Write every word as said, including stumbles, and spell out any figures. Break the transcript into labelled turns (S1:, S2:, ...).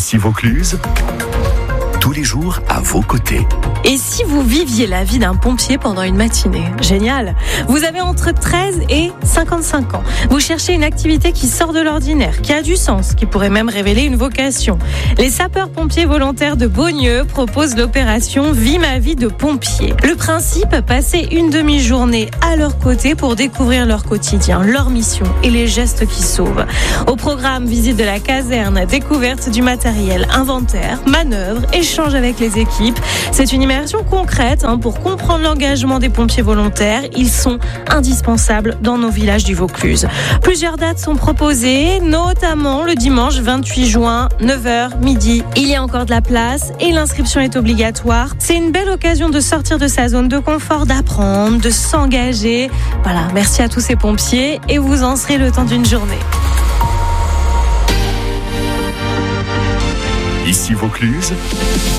S1: Ici Vaucluse, tous les jours à vos côtés.
S2: Et si vous viviez la vie d'un pompier pendant une matinée? Génial! Vous avez entre treize et cinquante-cinq ans. Vous cherchez une activité qui sort de l'ordinaire, qui a du sens, qui pourrait même révéler une vocation. Les sapeurs-pompiers volontaires de Beaugneux proposent l'opération Vie ma vie de pompier. Le principe, passer une demi-journée à leur côté pour découvrir leur quotidien, leur mission et les gestes qui sauvent. Au programme, visite de la caserne, découverte du matériel, inventaire, manœuvres, échange avec les équipes. C'est une immersion concrète hein, pour comprendre l'engagement des pompiers volontaires. Ils sont indispensables dans nos villages du Vaucluse. Plusieurs dates sont proposées, notamment le dimanche vingt-huit juin, neuf heures, midi. Il y a encore de la place et l'inscription est obligatoire. C'est une belle occasion de sortir de sa zone de confort, d'apprendre, de s'engager. Voilà, merci à tous ces pompiers et vous en serez le temps d'une journée.
S1: Ici Vaucluse,